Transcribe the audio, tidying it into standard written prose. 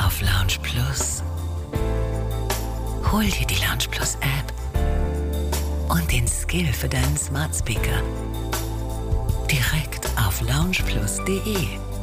auf Lounge Plus. Hol dir die Lounge Plus App und den Skill für deinen Smart Speaker direkt auf loungeplus.de.